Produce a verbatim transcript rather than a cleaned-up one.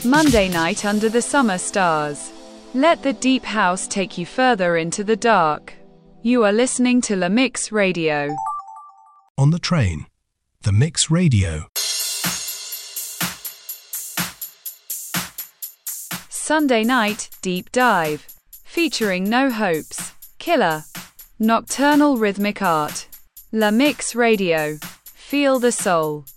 Monday night under the summer stars. Let the deep house take you further into the dark. You are listening to La Mix Radio. On the train, The Mix Radio. Sunday night, Deep Dive. Featuring No Hopes, Killer, Nocturnal Rhythmic Art. La Mix Radio. Feel the soul.